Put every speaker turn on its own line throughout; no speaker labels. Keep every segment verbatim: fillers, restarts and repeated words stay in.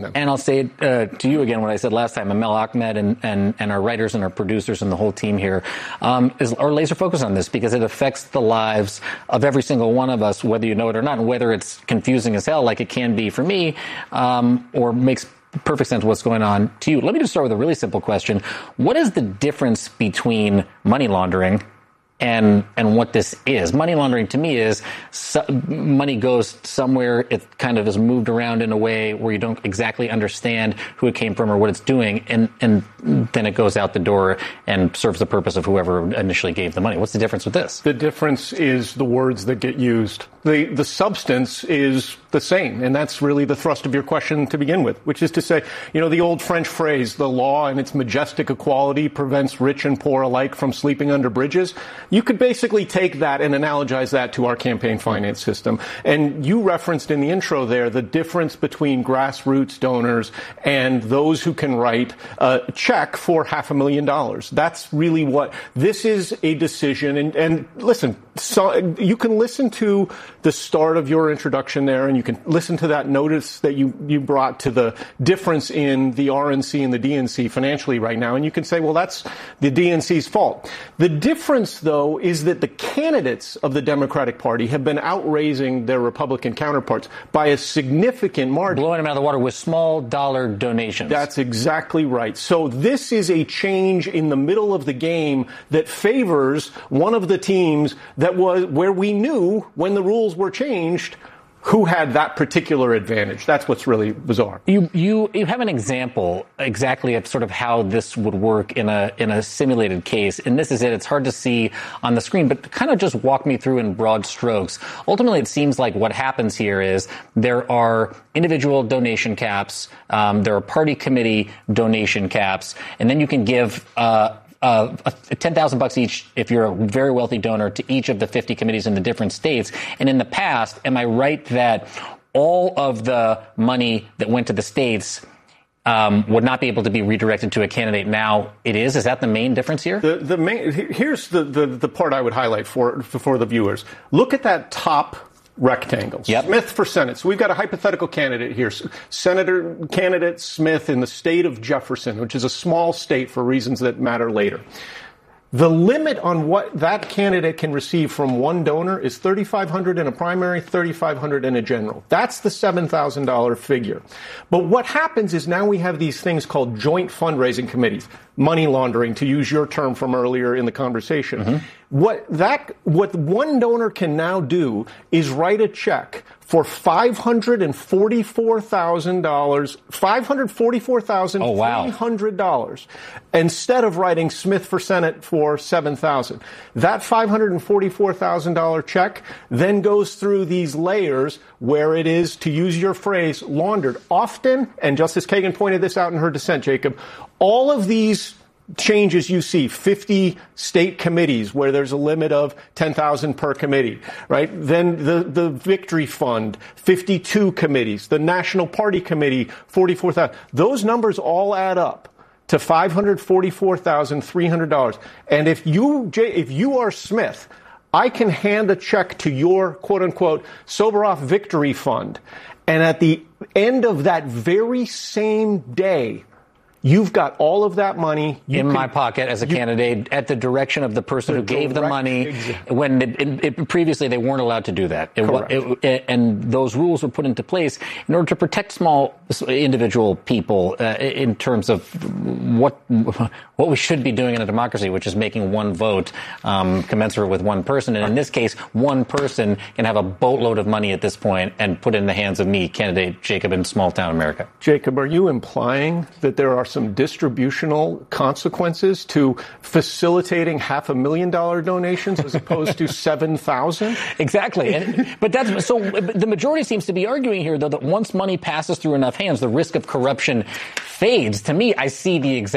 And I'll say it uh, to you again what I said last time. Amel Ahmed and, and, and our writers and our producers and the whole team here um, is, are laser focused on this because it affects the lives of every single one of us, whether you know it or not, and whether it's confusing as hell like it can be for me um, or makes perfect sense what's going on to you. Let me just start with a really simple question. What is the difference between money laundering and and what this is? Money laundering to me is so, money goes somewhere, it kind of is moved around in a way where you don't exactly understand who it came from or what it's doing, and and then it goes out the door and serves the purpose of whoever initially gave the money. What's the difference with this?
The difference is the words that get used. The the substance is the same, and that's really the thrust of your question to begin with, which is to say, you know, the old French phrase, the law and its majestic equality prevents rich and poor alike from sleeping under bridges. You could basically take that and analogize that to our campaign finance system. And you referenced in the intro there the difference between grassroots donors and those who can write a check for half a million dollars. That's really what this is, a decision. And, and listen, so you can listen to the start of your introduction there, and you can listen to that notice that you, you brought to the difference in the R N C and the D N C financially right now. And you can say, well, that's the D N C's fault. The difference, though, is that the candidates of the Democratic Party have been outraising their Republican counterparts by a significant margin.
Blowing them out of the water with small dollar donations.
That's exactly right. So this is a change in the middle of the game that favors one of the teams that was where we knew when the rules were changed who had that particular advantage. That's what's really bizarre.
You you you have an example exactly of sort of how this would work in a in a simulated case, and this is it. It's hard to see on the screen, but kind of just walk me through in broad strokes. Ultimately, it seems like what happens here is there are individual donation caps, um, there are party committee donation caps, and then you can give uh Uh, ten thousand bucks each if you're a very wealthy donor to each of the fifty committees in the different states. And in the past, am I right that all of the money that went to the states um, would not be able to be redirected to a candidate? Now it is. Is that the main difference here?
The, the main, here's the, the, the part I would highlight for, for the viewers. Look at that top rectangles.
Yep.
Smith for Senate. So we've got a hypothetical candidate here. Senator candidate Smith in the state of Jefferson, which is a small state for reasons that matter later. The limit on what that candidate can receive from one donor is thirty-five hundred dollars in a primary, thirty-five hundred dollars in a general. That's the seven thousand dollars figure. But what happens is now we have these things called joint fundraising committees, money laundering, to use your term from earlier in the conversation. Mm-hmm. What that, what one donor can now do is write a check for five hundred forty-four thousand dollars, five hundred forty-four thousand three hundred dollars, oh, wow. instead of writing Smith for Senate for seven thousand dollars. That five hundred forty-four thousand dollars check then goes through these layers where it is, to use your phrase, laundered. Often, and Justice Kagan pointed this out in her dissent, Jacob, all of these changes you see, fifty state committees where there's a limit of ten thousand per committee, right? Then the, the Victory Fund, fifty-two committees, the National Party Committee, forty-four thousand. Those numbers all add up to five hundred forty-four thousand three hundred dollars. And if you, if you are Smith, I can hand a check to your quote unquote Soboroff Victory Fund. And at the end of that very same day, you've got all of that money
you in can, my pocket as a you, candidate at the direction of the person the who gave direct, the money. Exactly. When it, it, it, previously they weren't allowed to do that, it, it, it, and those rules were put into place in order to protect small individual people uh, in terms of what what we should be doing in a democracy, which is making one vote um, commensurate with one person. And in this case, one person can have a boatload of money at this point and put it in the hands of me, candidate Jacob, in small town America.
Jacob, are you implying that there are some distributional consequences to facilitating half a million dollar donations as opposed to seven thousand?
Exactly. And, but that's so the majority seems to be arguing here, though, that once money passes through enough hands, the risk of corruption fades. To me, I see the exact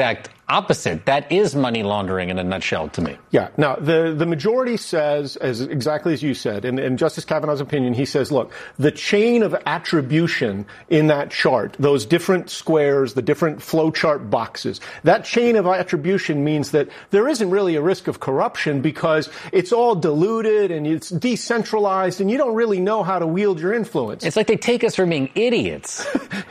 opposite. That is money laundering in a nutshell to me.
Yeah. Now, the, the majority says, as exactly as you said, and in Justice Kavanaugh's opinion, he says, look, the chain of attribution in that chart, those different squares, the different flowchart boxes, that chain of attribution means that there isn't really a risk of corruption because it's all diluted and it's decentralized and you don't really know how to wield your influence.
It's like they take us for being idiots.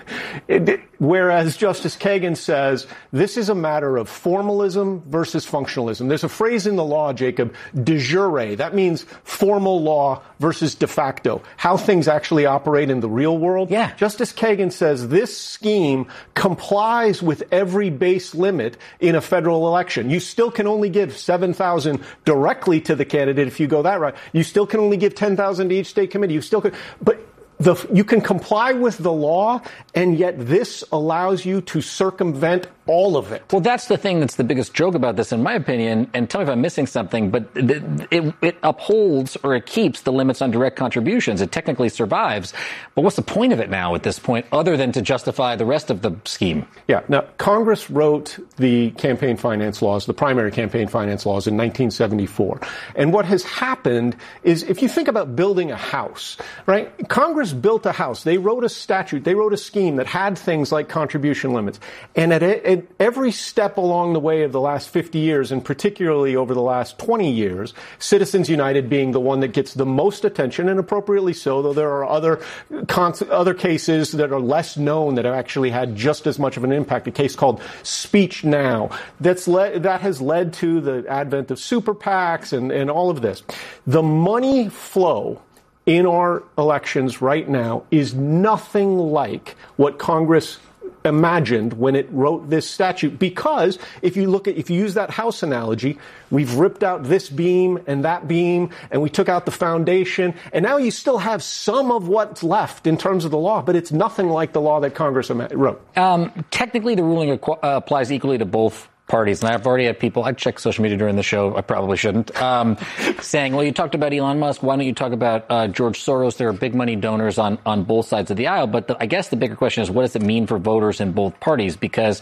it, whereas Justice Kagan says this is a matter of formalism versus functionalism. There's a phrase in the law, Jacob, de jure. That means formal law versus de facto, how things actually operate in the real world.
Yeah.
Justice Kagan says this scheme complies with every base limit in a federal election. You still can only give seven thousand directly to the candidate if you go that route. You still can only give ten thousand to each state committee. You still can, but the, you can comply with the law, and yet this allows you to circumvent all of it.
Well, that's the thing that's the biggest joke about this, in my opinion, and tell me if I'm missing something, but it, it, it upholds or it keeps the limits on direct contributions. It technically survives. But what's the point of it now at this point, other than to justify the rest of the scheme?
Yeah. Now, Congress wrote the campaign finance laws, the primary campaign finance laws, in nineteen seventy-four. And what has happened is, if you think about building a house, right? Congress built a house. They wrote a statute. They wrote a scheme that had things like contribution limits. And at it, At every step along the way of the last fifty years, and particularly over the last twenty years, Citizens United being the one that gets the most attention, and appropriately so, though there are other cons- other cases that are less known that have actually had just as much of an impact. A case called Speech Now that's le- that has led to the advent of super PACs and, and all of this. The money flow in our elections right now is nothing like what Congress imagined when it wrote this statute, because if you look at, if you use that house analogy, we've ripped out this beam and that beam, and we took out the foundation, and now you still have some of what's left in terms of the law, but it's nothing like the law that Congress wrote. Um,
technically, the ruling uh, applies equally to both parties. And I've already had people, I checked social media during the show, I probably shouldn't, um, saying, well, you talked about Elon Musk, why don't you talk about uh, George Soros? There are big money donors on, on both sides of the aisle. But the, I guess the bigger question is, what does it mean for voters in both parties? Because,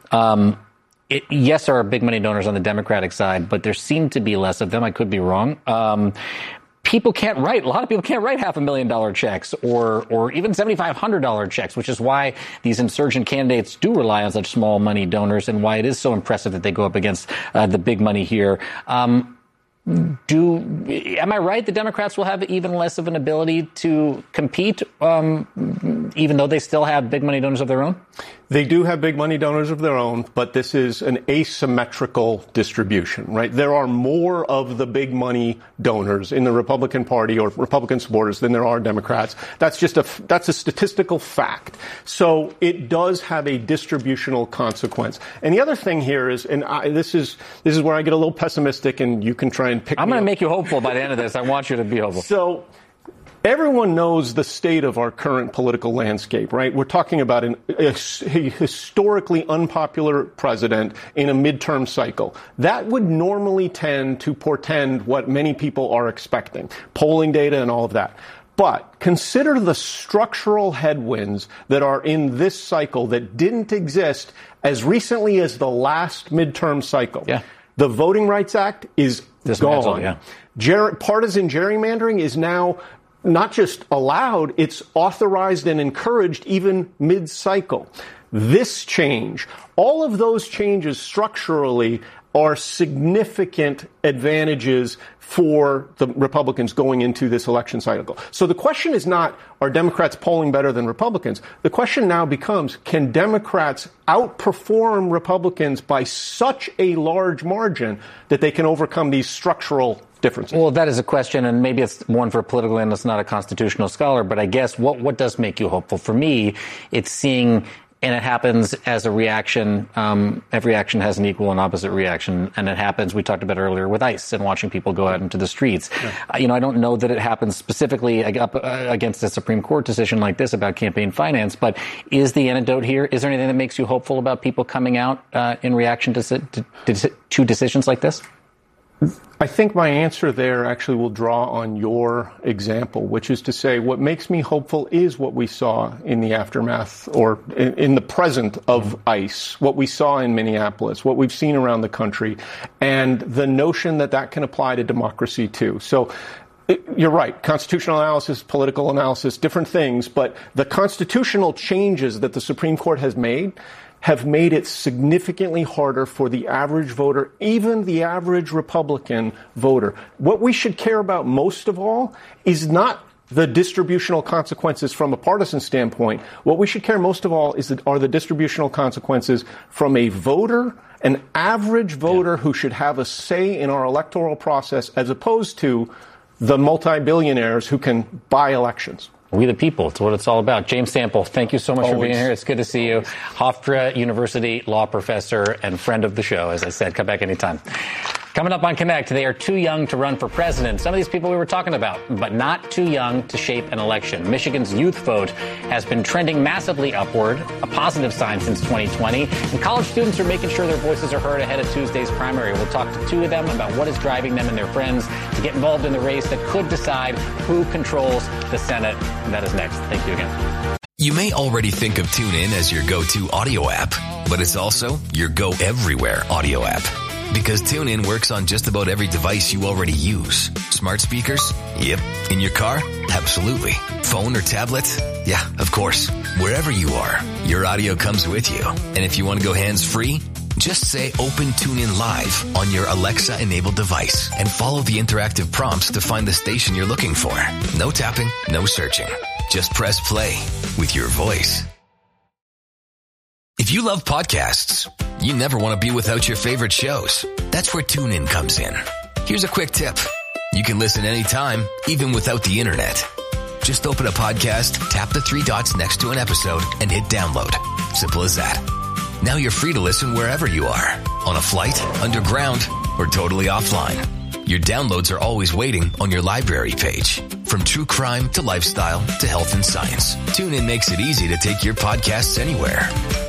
um, it, yes, there are big money donors on the Democratic side, but there seem to be less of them. I could be wrong. Um, People can't write, a lot of people can't write half a million dollar checks or or even seven thousand five hundred dollars checks, which is why these insurgent candidates do rely on such small money donors and why it is so impressive that they go up against uh, the big money here. Um, do am I right? The Democrats will have even less of an ability to compete, um, even though they still have big money donors of their own?
They do have big money donors of their own, but this is an asymmetrical distribution, right? There are more of the big money donors in the Republican Party or Republican supporters than there are Democrats. That's just a, that's a statistical fact. So it does have a distributional consequence. And the other thing here is, and I, this is, this is where I get a little pessimistic, and you can try and pick
I'm
me
going to
up.
make you hopeful by the end of this. I want you to be hopeful.
So, everyone knows the state of our current political landscape, right? We're talking about an, a, a historically unpopular president in a midterm cycle. That would normally tend to portend what many people are expecting, polling data and all of that. But consider the structural headwinds that are in this cycle that didn't exist as recently as the last midterm cycle.
Yeah.
The Voting Rights Act is
this
gone.
Yeah.
Ger- partisan gerrymandering is now not just allowed, it's authorized and encouraged even mid-cycle. This change, all of those changes structurally are significant advantages for the Republicans going into this election cycle. So the question is not, are Democrats polling better than Republicans? The question now becomes, can Democrats outperform Republicans by such a large margin that they can overcome these structural differences?
Well, that is a question, and maybe it's one for a political analyst, not a constitutional scholar, but I guess what, what does make you hopeful? For me, it's seeing, and it happens as a reaction. Um, every action has an equal and opposite reaction, and it happens, we talked about earlier, with ICE and watching people go out into the streets. Yeah. Uh, you know, I don't know that it happens specifically up uh, against a Supreme Court decision like this about campaign finance, but is the antidote here? Is there anything that makes you hopeful about people coming out uh, in reaction to, to, to decisions like this?
I think my answer there actually will draw on your example, which is to say what makes me hopeful is what we saw in the aftermath or in, in the present of ICE, what we saw in Minneapolis, what we've seen around the country, and the notion that that can apply to democracy too. So you're right. Constitutional analysis, political analysis, different things, but the constitutional changes that the Supreme Court has made have made it significantly harder for the average voter, even the average Republican voter. What we should care about most of all is not the distributional consequences from a partisan standpoint. What we should care most of all is that are the distributional consequences from a voter, an average voter yeah. who should have a say in our electoral process, as opposed to the multi-billionaires who can buy elections.
We the people. It's what it's all about. James Sample, thank you so much
Always.
for being here. It's good to see you. Hofstra University law professor and friend of the show. As I said, come back anytime. Coming up on Connect, they are too young to run for president. Some of these people we were talking about, but not too young to shape an election. Michigan's youth vote has been trending massively upward, a positive sign since twenty twenty. And college students are making sure their voices are heard ahead of Tuesday's primary. We'll talk to two of them about what is driving them and their friends to get involved in the race that could decide who controls the Senate. And that is next. Thank you again.
You may already think of TuneIn as your go-to audio app, but it's also your go-everywhere audio app. Because TuneIn works on just about every device you already use. Smart speakers? Yep. In your car? Absolutely. Phone or tablet? Yeah, of course. Wherever you are, your audio comes with you. And if you want to go hands-free, just say Open TuneIn Live on your Alexa-enabled device and follow the interactive prompts to find the station you're looking for. No tapping, no searching. Just press play with your voice. If you love podcasts, you never want to be without your favorite shows. That's where TuneIn comes in. Here's a quick tip. You can listen anytime, even without the internet. Just open a podcast, tap the three dots next to an episode, and hit download. Simple as that. Now you're free to listen wherever you are. On a flight, underground, or totally offline. Your downloads are always waiting on your library page. From true crime to lifestyle to health and science, TuneIn makes it easy to take your podcasts anywhere.